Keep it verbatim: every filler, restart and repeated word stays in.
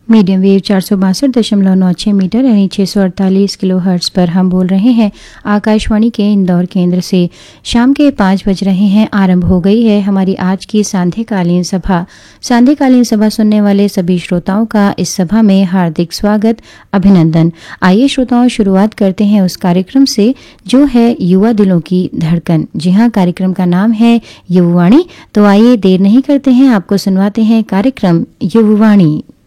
Medium wave चार सौ बासठ दशमलव नौ छः मीटर यानी छः सौ अड़तालीस किलो हर्ट्ज पर हम बोल रहे हैं आकाशवाणी के इंदौर केंद्र से। शाम के पाँच बज रहे हैं। आरंभ हो गई है हमारी आज की सांध्यकालीन सभा। सांध्यकालीन सभा सुनने वाले सभी श्रोताओं का इस सभा में हार्दिक स्वागत, अभिनंदन। आइए श्रोताओं, शुरुआत करते हैं उस कार्यक्रम से जो है युवा दिलों की धड़कन। जी हाँ, कार्यक्रम का नाम है युववाणी। तो आइए देर नहीं करते हैं, आपको सुनवाते हैं कार्यक्रम युववाणी।